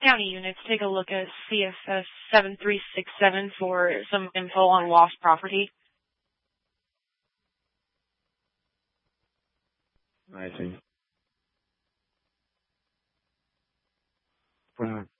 county units take a look at CFS 7367 for some info on lost property. I see. Well,